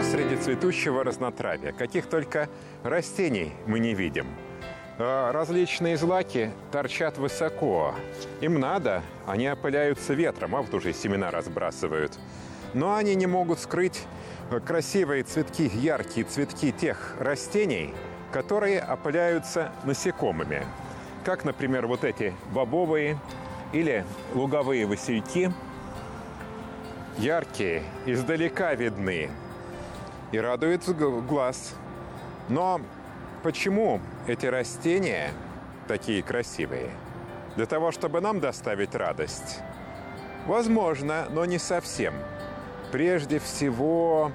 среди цветущего разнотравья. Каких только растений мы не видим. Различные злаки торчат высоко. Им надо, они опыляются ветром, а вот уже семена разбрасывают. Но они не могут скрыть красивые цветки, яркие цветки тех растений, которые опыляются насекомыми. Как, например, вот эти бобовые или луговые васильки. Яркие, издалека видны и радуют глаз. Но почему эти растения такие красивые? Для того, чтобы нам доставить радость? Возможно, но не совсем. Прежде всего,